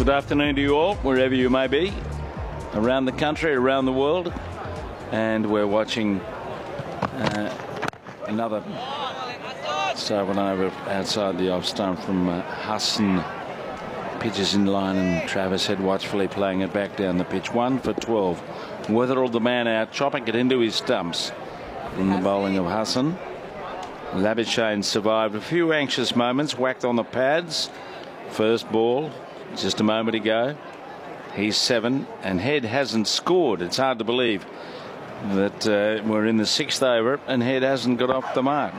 Good afternoon to you all, wherever you may be, around the country, around the world. And we're watching another over outside the off stump from Hassan. Pitches in line and Travis Head watchfully playing it back down the pitch. 1 for 12. Weatherall the man out, chopping it into his stumps in the bowling of Hassan. Labuschagne survived a few anxious moments, whacked on the pads. First ball just a moment ago. He's 7 and Head hasn't scored. It's hard to believe that we're in the 6th over and Head hasn't got off the mark.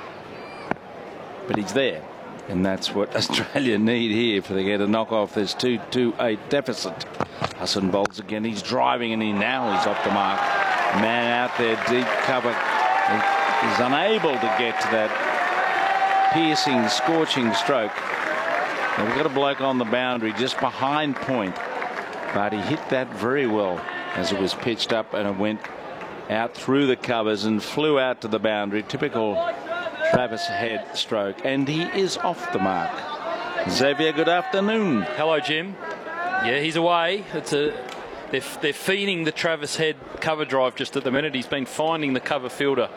But he's there, and that's what Australia need here for they get a knock off this 2-8 deficit. Hassan bowls again. He's driving and now he's off the mark. Man out there, deep cover. He's unable to get to that piercing, scorching stroke. Now we've got a bloke on the boundary just behind point, but he hit that very well as it was pitched up and it went out through the covers and flew out to the boundary. Typical Travis Head stroke, and he is off the mark. Xavier, good afternoon. Hello, Jim. Yeah, he's away. They're feeding the Travis Head cover drive just at the minute. He's been finding the cover fielder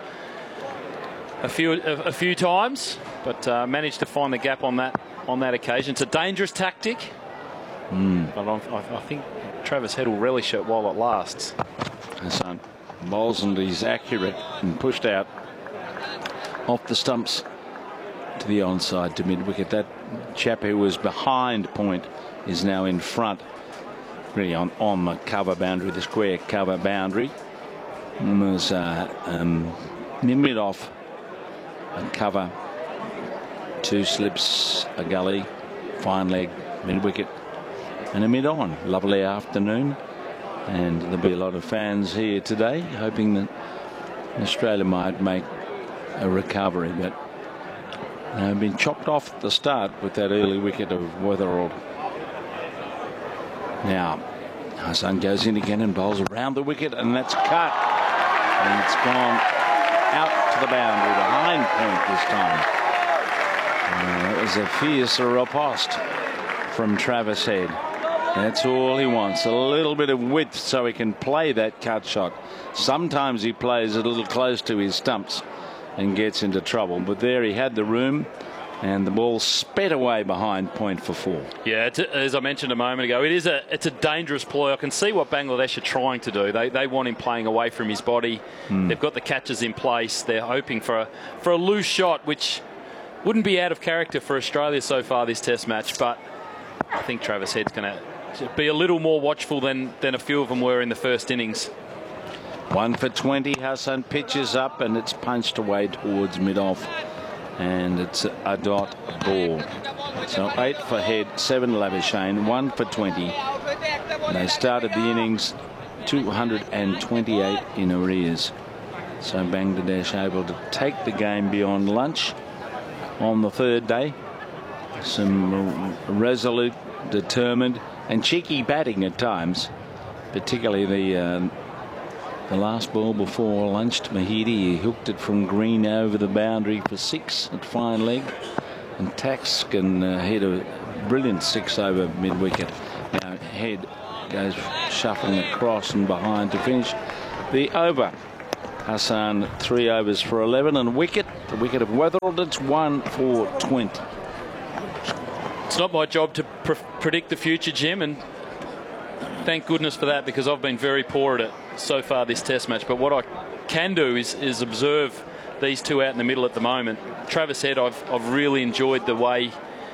a few times, but managed to find the gap on that occasion. It's a dangerous tactic, but I think Travis Head will relish it while it lasts. Hassan bowls and he's accurate and pushed out off the stumps to the onside to mid-wicket. That chap who was behind point is now in front, really on the cover boundary, the square cover boundary. Was mid off a cover, 2 slips, a gully, fine leg, mid-wicket and a mid-on. Lovely afternoon, and there'll be a lot of fans here today hoping that Australia might make a recovery, but been chopped off at the start with that early wicket of Weatherall. Now Hassan goes in again and bowls around the wicket, and that's cut, and it's gone out to the boundary behind point this time. It was a fierce riposte from Travis Head. That's all he wants, a little bit of width so he can play that cut shot. Sometimes he plays it a little close to his stumps and gets into trouble, but there he had the room, and the ball sped away behind point for 4. Yeah, as I mentioned a moment ago, it's a dangerous ploy. I can see what Bangladesh are trying to do. They want him playing away from his body. They've got the catches in place. They're hoping for a loose shot, which wouldn't be out of character for Australia so far this Test match. But I think Travis Head's going to be a little more watchful than a few of them were in the first innings. 1 for 20. Hassan pitches up and it's punched away towards mid-off, and it's a dot ball. So 8 for Head, 7 Labuschagne, 1 for 20. They started the innings 228 in arrears. So Bangladesh able to take the game beyond lunch on the 3rd day. Some resolute, determined and cheeky batting at times, particularly the last ball before lunch to Mahidi. He hooked it from green over the boundary for 6 at fine leg, and Taxkin hit a brilliant 6 over mid-wicket. Now Head goes shuffling across and behind to finish the over. Hassan 3 overs for 11, and the wicket of Weatherall, it's 1 for 20. It's not my job to predict the future, Jim, and thank goodness for that, because I've been very poor at it so far this Test match. But what I can do is observe these two out in the middle at the moment. Travis Head, I've really enjoyed the way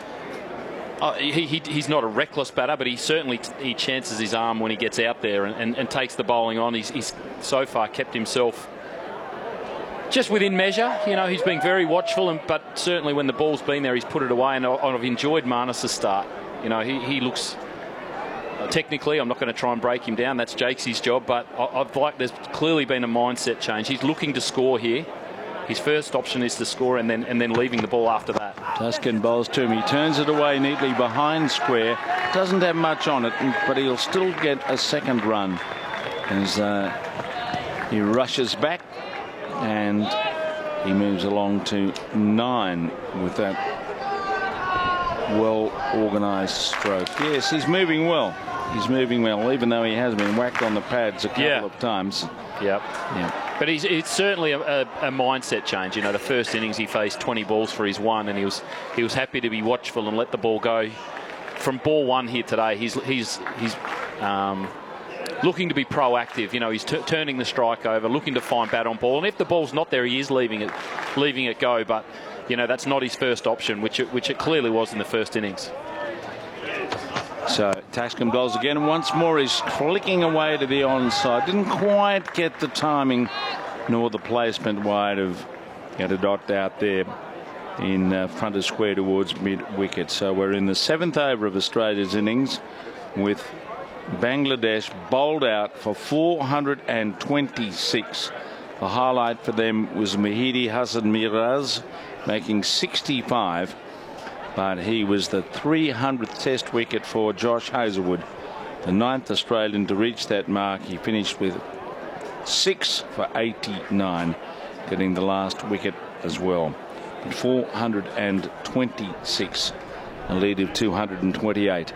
he's not a reckless batter, but he chances his arm when he gets out there and takes the bowling on. He's so far kept himself just within measure. You know, he's been very watchful, but certainly when the ball's been there, he's put it away. And I've enjoyed Marnus' start. You know, he looks technically, I'm not going to try and break him down. That's Jake's job. But there's clearly been a mindset change. He's looking to score here. His first option is to score and then leaving the ball after that. Tuskin bowls to him. He turns it away neatly behind square. Doesn't have much on it, but he'll still get a second run as he rushes back, and he moves along to 9 with that well organised stroke. Yes, he's moving well. He's moving well, even though he has been whacked on the pads a couple of times. Yep. Yeah. But it's certainly a mindset change. You know, the first innings he faced 20 balls for his one, and he was happy to be watchful and let the ball go. From ball one here today, he's looking to be proactive. You know, he's turning the strike over, looking to find bat on ball, and if the ball's not there, he is leaving it go. But you know, that's not his first option, which it clearly was in the first innings. So Taxcom bowls again. Once more, he's flicking away to the onside. Didn't quite get the timing nor the placement wide of get a dot out there in front of square towards mid-wicket. So we're in the 7th over of Australia's innings with Bangladesh bowled out for 426. The highlight for them was Mahidi Hassan Miraz making 65. But he was the 300th Test wicket for Josh Hazlewood, the 9th Australian to reach that mark. He finished with 6 for 89, getting the last wicket as well. 426, a lead of 228.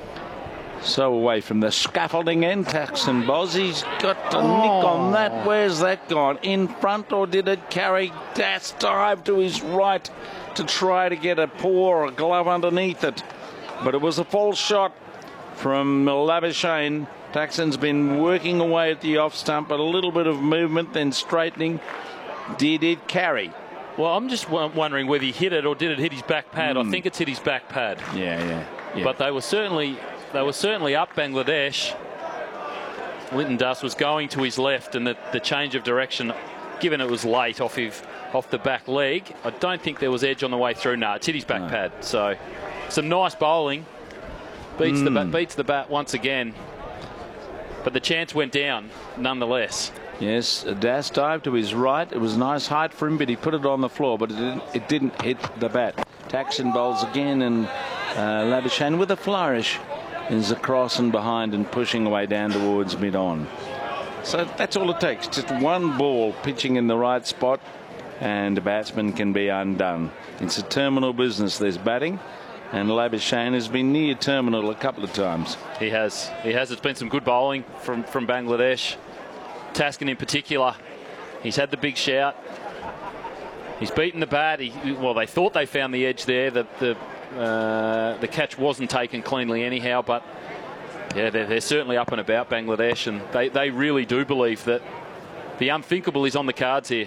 So away from the scaffolding end, Taxon Boz. He's got a nick on that. Where's that gone? In front, or did it carry? Das dive to his right to try to get a paw or a glove underneath it. But it was a false shot from Labuschagne. Taxon's been working away at the off stump, but a little bit of movement, then straightening. Did it carry? Well, I'm just wondering whether he hit it or did it hit his back pad. I think it's hit his back pad. Yeah. But they were certainly up, Bangladesh. Linton Dust was going to his left, and the change of direction, given it was late off the back leg, I don't think there was edge on the way through. No, it's hit his back pad. So some nice bowling. Beats the bat once again. But the chance went down nonetheless. Yes, a dash dive to his right. It was a nice height for him, but he put it on the floor, but it didn't hit the bat. Taxon bowls again, and Labuschagne with a flourish is across and behind and pushing away down towards mid-on. So that's all it takes. Just one ball pitching in the right spot, and the batsman can be undone. It's a terminal business. There's batting, and Labuschagne has been near terminal a couple of times. He has. It's been some good bowling from Bangladesh. Taskin in particular, he's had the big shout. He's beaten the bat. Well, they thought they found the edge there. The catch wasn't taken cleanly anyhow, but yeah, they're certainly up and about, Bangladesh, and they really do believe that the unthinkable is on the cards here.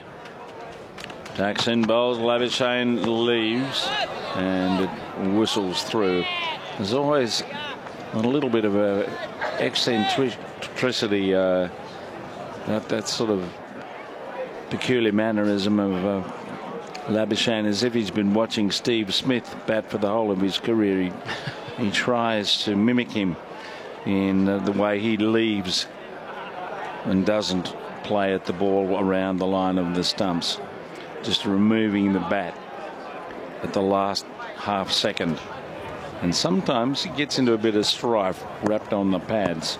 Taxon bowls, Labuschagne leaves, and it whistles through. There's always a little bit of a eccentricity, that sort of peculiar mannerism of Labuschagne, as if he's been watching Steve Smith bat for the whole of his career. He tries to mimic him in the way he leaves and doesn't play at the ball around the line of the stumps, just removing the bat at the last half second. And sometimes he gets into a bit of strife wrapped on the pads.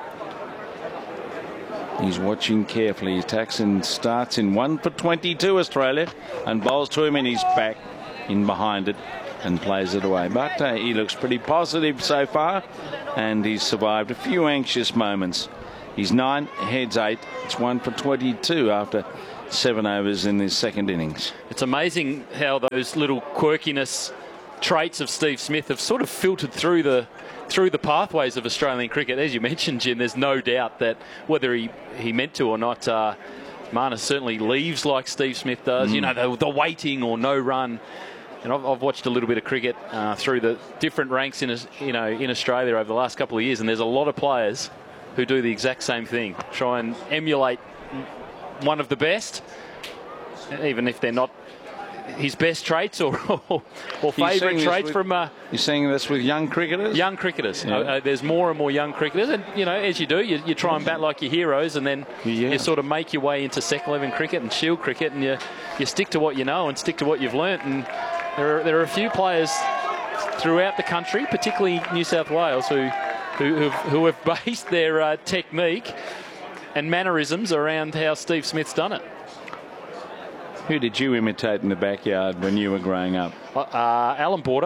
He's watching carefully. Taxon starts in 1 for 22, Australia, and bowls to him in his back, in behind it, and plays it away. But he looks pretty positive so far, and he's survived a few anxious moments. He's 9, heads 8. It's 1 for 22 after 7 overs in his second innings. It's amazing how those little quirkiness traits of Steve Smith have sort of filtered through the pathways of Australian cricket. As you mentioned, Jim, there's no doubt that whether he meant to or not, Marnus certainly leaves like Steve Smith does. You know, the waiting or no run. And I've watched a little bit of cricket through the different ranks in Australia over the last couple of years, and there's a lot of players who do the exact same thing, try and emulate one of the best, even if they're not his best traits or favourite traits from. You're seeing this with young cricketers? Young cricketers. Yeah. There's more and more young cricketers, and you know, as you do, you try and bat like your heroes, and then you sort of make your way into second 11 cricket and Shield cricket, and you stick to what you know and stick to what you've learnt. And there are a few players throughout the country, particularly New South Wales, who have based their technique and mannerisms around how Steve Smith's done it. Who did you imitate in the backyard when you were growing up? Alan Border.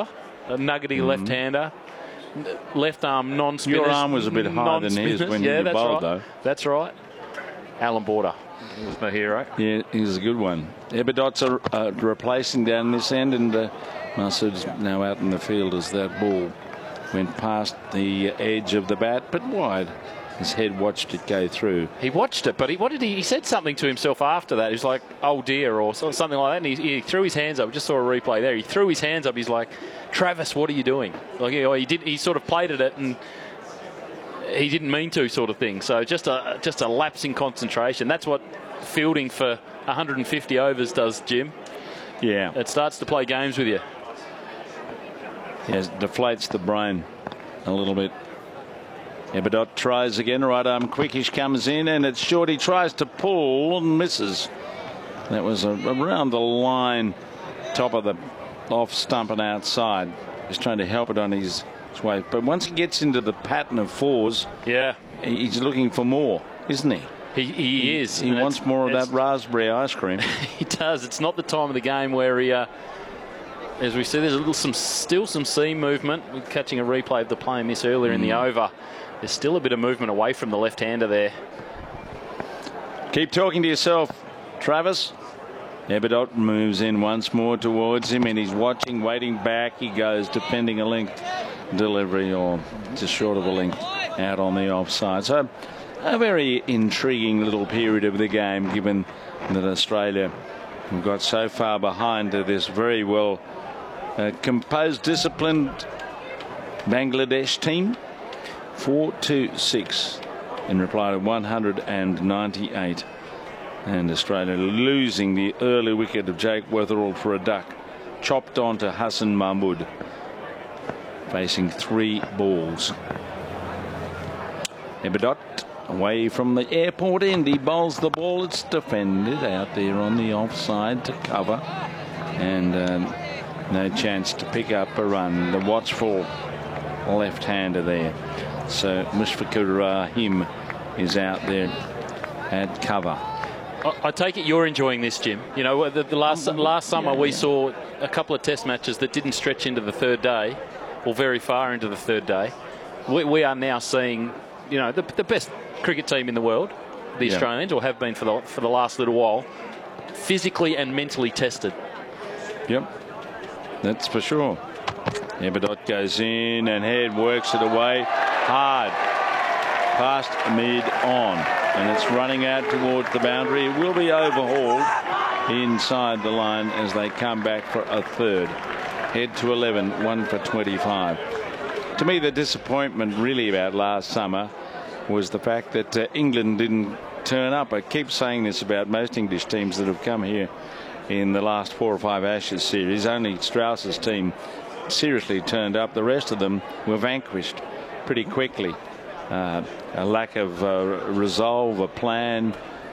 nuggety left-hander. Left arm non-spinner. Your arm was a bit higher than his when you bowled, though. That's right. Alan Border was my hero. Yeah, he's a good one. Ebadot's replacing down this end, and Masood's now out in the field as that ball went past the edge of the bat, but wide. His head watched it go through. He watched it, but he said something to himself after that. He was like, oh dear, or something like that. And he threw his hands up. I just saw a replay there. He threw his hands up. He's like, Travis, what are you doing? Like, he sort of played at it and he didn't mean to, sort of thing. So just a lapse in concentration. That's what fielding for 150 overs does, Jim. Yeah. It starts to play games with you. Yes, deflates the brain a little bit. Ebadot tries again. Right arm quickish comes in, and it's short. He tries to pull and misses. That was around the line, top of the off stump and outside. He's trying to help it on his way. But once he gets into the pattern of fours, yeah, he's looking for more, isn't he? He is. He wants more of that raspberry ice cream. He does. It's not the time of the game where he... as we see, there's still some seam movement. We're catching a replay of the play miss earlier in the over. There's still a bit of movement away from the left-hander there. Keep talking to yourself, Travis. Ebadot moves in once more towards him, and he's watching, waiting back. He goes, defending a length delivery, or just short of a length out on the offside. So a very intriguing little period of the game, given that Australia have got so far behind this very well composed, disciplined Bangladesh team. 4-6 in reply to 198. And Australia losing the early wicket of Jake Weatherall for a duck. Chopped on to Hassan Mahmood, facing 3 balls. Ebadot away from the airport end. He bowls the ball. It's defended out there on the offside to cover. And no chance to pick up a run. The watchful left-hander there. So Mushfiqur Rahim is out there at cover. I take it you're enjoying this, Jim. You know, the last summer we saw a couple of test matches that didn't stretch into the third day, or very far into the third day. We are now seeing, you know, the best cricket team in the world, the Australians, or have been for the last little while, physically and mentally tested. Yep, that's for sure. Ebadot goes in and head works it away hard past mid-on, and it's running out towards the boundary. It will be overhauled inside the line as they come back for a third. Head to 11, 1 for 25. To me, the disappointment really about last summer was the fact that England didn't turn up. I keep saying this about most English teams that have come here in the last 4 or 5 Ashes series. Only Strauss's team seriously turned up. The rest of them were vanquished pretty quickly. A lack of resolve, a plan,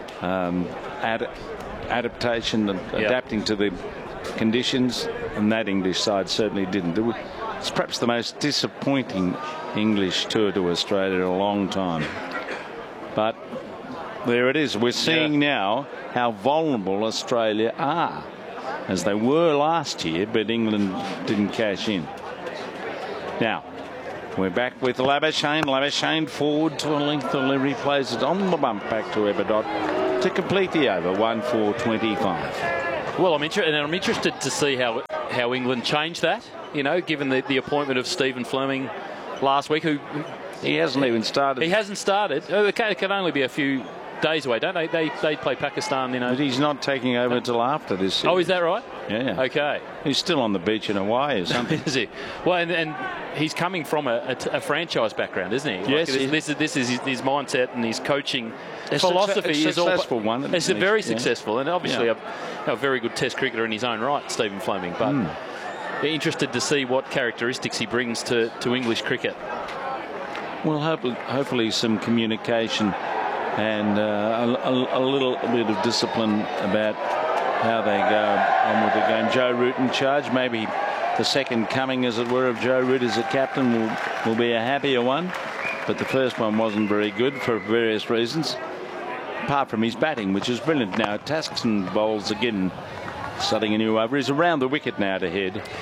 adaptation, adapting to the conditions, and that English side certainly didn't. It's perhaps the most disappointing English tour to Australia in a long time. But there it is. We're seeing now how vulnerable Australia are, as they were last year, but England didn't cash in. Now, we're back with Labuschagne. Labuschagne forward to a length delivery, plays it on the bump back to Ebadot to complete the over, 1 for 25. Well, I'm interested to see how England changed that, you know, given the appointment of Stephen Fleming last week, who... He hasn't even started. He hasn't started. It can only be a few days away, don't they? They play Pakistan, you know. But he's not taking over till after this season. Oh, is that right? Yeah. Okay. He's still on the beach in Hawaii or something. Is he? Well, and he's coming from a franchise background, isn't he? Yes. Like this is his mindset and his coaching philosophy. It's a successful one. It's very successful, and obviously a very good Test cricketer in his own right, Stephen Fleming. But interested to see what characteristics he brings to English cricket. Well, hopefully some communication and a little bit of discipline about how they go on with the game. Joe Root in charge. Maybe the second coming, as it were, of Joe Root as a captain will be a happier one. But the first one wasn't very good for various reasons, apart from his batting, which is brilliant. Now Taskin bowls again, starting a new over. He's around the wicket now to head.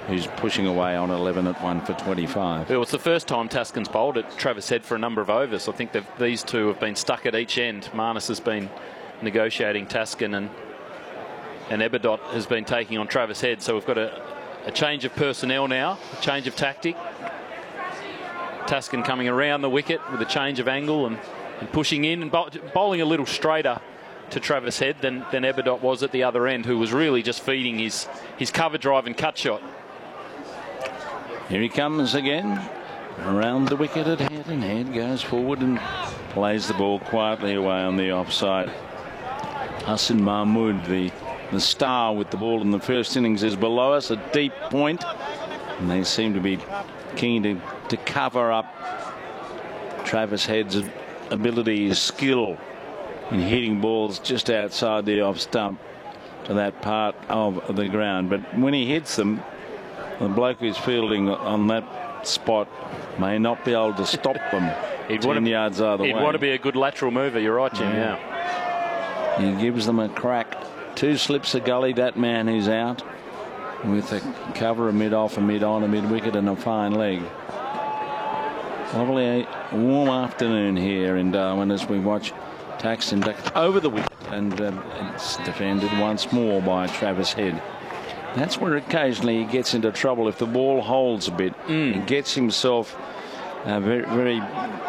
who's pushing away on 11 at 1 for 25. It was the first time Taskin's bowled at Travis Head for a number of overs. I think these two have been stuck at each end. Marnus has been negotiating Taskin, and Eberdot has been taking on Travis Head. So we've got a change of personnel now, a change of tactic. Taskin coming around the wicket with a change of angle and pushing in and bowling a little straighter to Travis Head than Eberdot was at the other end, who was really just feeding his cover drive and cut shot. Here he comes again, around the wicket at Head, and Head goes forward and plays the ball quietly away on the offside. Hassan Mahmood, the star with the ball in the first innings, is below us, a deep point, and they seem to be keen to cover up Travis Head's ability, his skill in hitting balls just outside the off stump to that part of the ground. But when he hits them, the bloke who's fielding on that spot may not be able to stop them. 10 yards either way. He'd want to be a good lateral mover. You're right, Jim. Yeah. He gives them a crack. 2 slips a gully, that man who's out, with a cover, a mid-off, a mid-on, a mid-wicket and a fine leg. Lovely warm afternoon here in Darwin as we watch Taxton duck over the wicket, and it's defended once more by Travis Head. That's where occasionally he gets into trouble. If the ball holds a bit, he gets himself very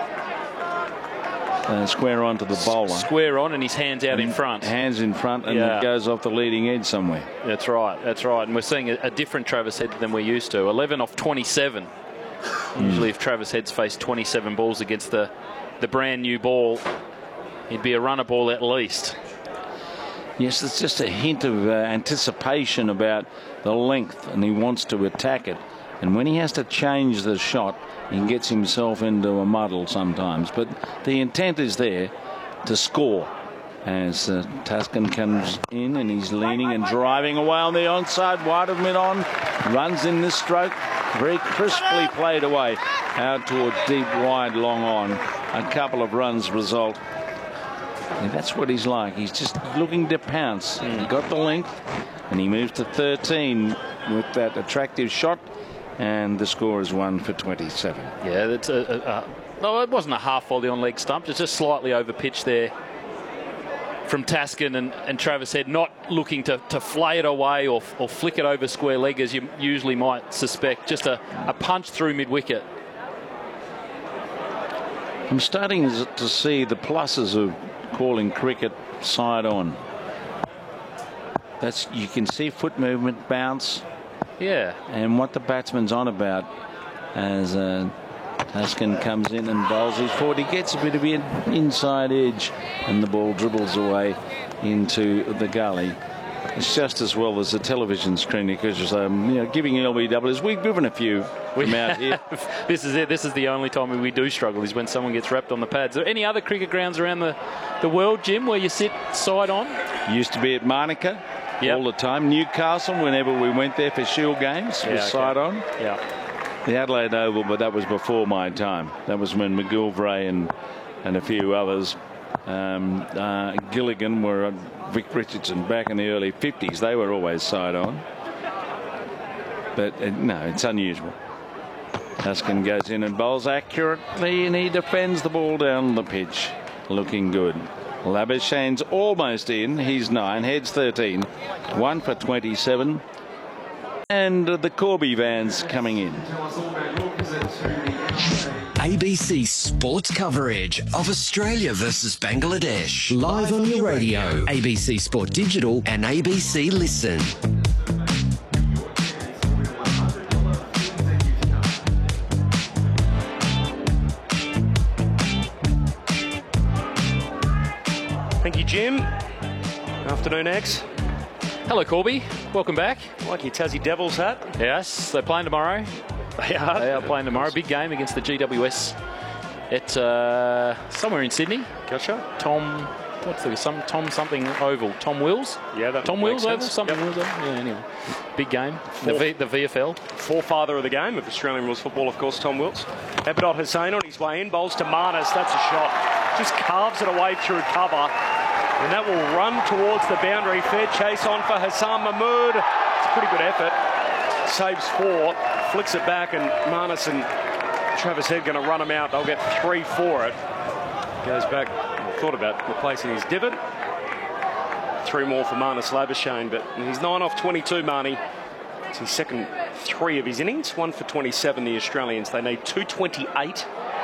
square onto the bowler. Square on, and his hands out in front. Hands in front, and it goes off the leading edge somewhere. That's right. That's right. And we're seeing a different Travis Head than we're used to. 11 off 27. Usually if Travis Head's faced 27 balls against the brand new ball, he'd be a runner ball at least. Yes, it's just a hint of anticipation about the length, and he wants to attack it. And when he has to change the shot, he gets himself into a muddle sometimes. But the intent is there to score. As Taskin comes in, and he's leaning and driving away on the onside, wide of mid-on, runs in this stroke, very crisply played away out toward deep wide long on. A couple of runs result. And that's what he's like. He's just looking to pounce. He got the length, and he moves to 13 with that attractive shot, and the score is 1 for 27. Yeah, that's no, it wasn't a half volley on leg stump. It's just slightly over pitch there from Taskin, and Travis Head not looking to flay it away or flick it over square leg as you usually might suspect. Just a punch through mid-wicket. I'm starting to see the pluses of calling cricket side on. You can see foot movement, bounce. Yeah. And what the batsman's on about as Taskin comes in and bowls his forward. He gets a bit of an inside edge, and the ball dribbles away into the gully. It's just as well as the television screen, because giving LBWs, we've given a few from out here. This is it. This is the only time we do struggle, is when someone gets wrapped on the pads. Are there any other cricket grounds around the world, Jim, where you sit side on? Used to be at Monica all the time. Newcastle, whenever we went there for Shield games, was side on. Yeah. The Adelaide Oval, but that was before my time. That was when McGilvray and a few others, Gilligan, were Vic Richardson back in the early 50s. They were always side on. But no, it's unusual. Taskin goes in and bowls accurately, and he defends the ball down the pitch. Looking good. Labuschagne's almost in. He's 9. Head's 13. 1 for 27. And the Corby vans coming in. ABC Sports coverage of Australia versus Bangladesh. Live on your radio, ABC Sport Digital and ABC Listen. Thank you, Jim. Afternoon, X. Hello, Corby. Welcome back. Like your Tassie Devils hat. Yes, they're playing tomorrow. They are playing tomorrow. Big game against the GWS at somewhere in Sydney. Gotcha. Tom something Oval. Tom Wills? Yeah, that Tom Wills Oval? sense. Something Wills Oval? Yeah, anyway. Big game. The VFL. Forefather of the game of Australian rules football, of course, Tom Wills. Eberdot Hussain on his way in. Bowls to Marnus. That's a shot. Just carves it away through cover. And that will run towards the boundary. Fair chase on for Hassan Mahmood. It's a pretty good effort. saves 4, flicks it back, and Marnus and Travis Head going to run him out. They'll get 3 for it. Goes back, thought about replacing his divot. 3 more for Marnus Labuschagne, but he's 9 off 22, Marnie. It's his second 3 of his innings. 1 for 27, the Australians. They need 228.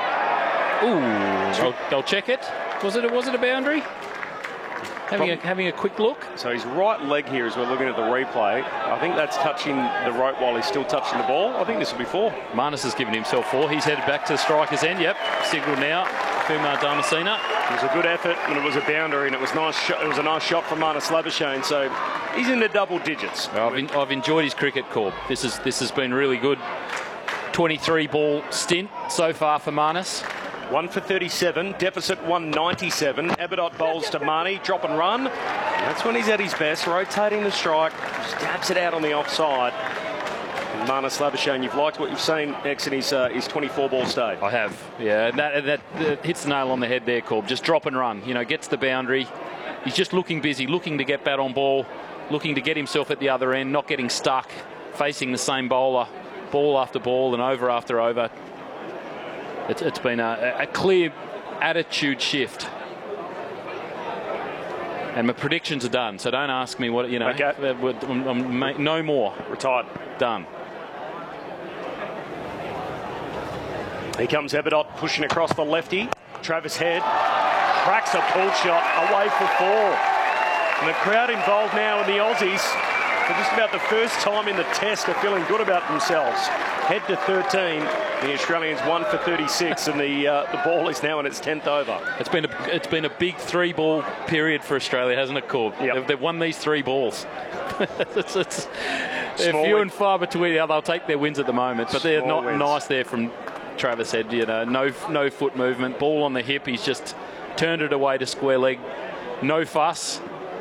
Ooh, they'll check it. Was it a boundary? Having a quick look. So his right leg here, as we're looking at the replay, I think that's touching the rope while he's still touching the ball. I think this will be 4. Marnus has given himself 4. He's headed back to the striker's end. Yep, signal now. Kumar Dharmasena. It was a good effort, and it was a boundary, and it was nice. It was a nice shot from Marnus Labuschagne. So he's in the double digits. I've enjoyed his cricket, Corb. This has been really good. 23-ball stint so far for Marnus. 1 for 37, deficit 197. Aberdot bowls to Marnie, drop and run. That's when he's at his best, rotating the strike, stabs it out on the offside. And Marnus Labuschagne, you've liked what you've seen, X, in his 24-ball stay. I have, yeah. And that hits the nail on the head there, Corb. Just drop and run, gets the boundary. He's just looking busy, looking to get bat on ball, looking to get himself at the other end, not getting stuck, facing the same bowler, ball after ball and over after over. It's been a clear attitude shift. And my predictions are done, so don't ask me what, Okay. No more. Retired. Done. Here comes Aberdot pushing across the lefty. Travis Head cracks a pull shot away for 4. And the crowd involved now in the Aussies, for just about the first time in the test, are feeling good about themselves. Head to 13. The Australians 1 for 36, and the ball is now in its 10th over. It's been a big 3-ball period for Australia, hasn't it, Corb? Yep. They've won these 3 balls. They're few and far between. They'll take their wins at the moment, but they're not nice there from Travis Head. No foot movement, ball on the hip. He's just turned it away to square leg. No fuss.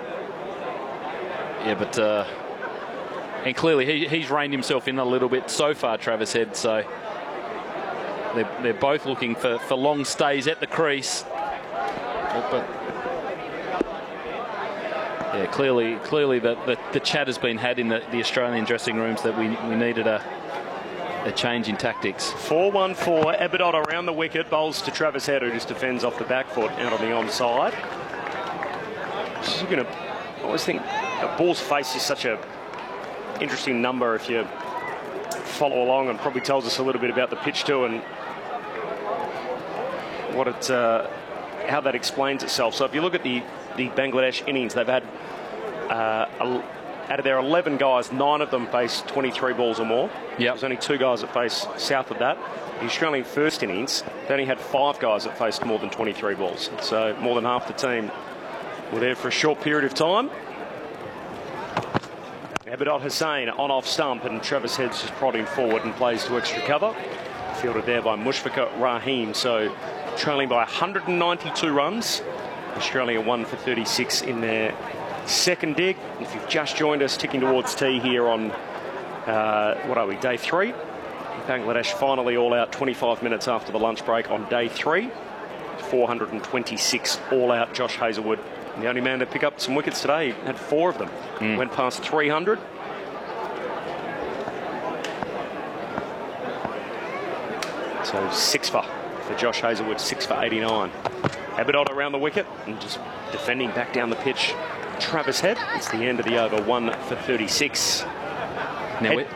Yeah, but and clearly he's reined himself in a little bit so far, Travis Head. So they're both looking for long stays at the crease. But yeah, clearly the chat has been had in the Australian dressing rooms that we needed a change in tactics. 4-1-4. Aberdot around the wicket, bowls to Travis Head, who just defends off the back foot out on the onside. I always think a ball's face is such a interesting number if you follow along, and probably tells us a little bit about the pitch too, and what how that explains itself. So if you look at the Bangladesh innings, they've had out of their 11 guys, 9 of them face 23 balls or more. Yep. There's only 2 guys that face south of that. The Australian first innings, they only had 5 guys that faced more than 23 balls. So more than half the team were there for a short period of time. Aberdot Hussain on off stump, and Travis Head's just prodding forward and plays to extra cover. Fielded there by Mushfiqur Rahim. So trailing by 192 runs. Australia 1 for 36 in their second dig. If you've just joined us, ticking towards tea here on, day 3. Bangladesh finally all out 25 minutes after the lunch break on day 3. 426 all out. Josh Hazlewood, the only man to pick up some wickets today, had 4 of them. Went past 300. So 6 for Josh Hazlewood, 6 for 89. Aberdot around the wicket and just defending back down the pitch. Travis Head. It's the end of the over, 1 for 36. Now